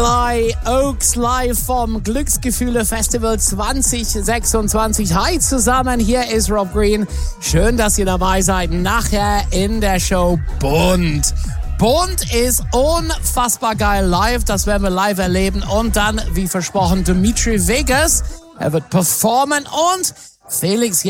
bei Oaks live vom Glücksgefühle Festival 2026. Hi zusammen, hier ist Rob Green. Schön, dass ihr dabei seid. Nachher in der Show Bunt. Bunt ist unfassbar geil live, das werden wir live erleben. Und dann, wie versprochen, Dimitri Vegas. Er wird performen und Felix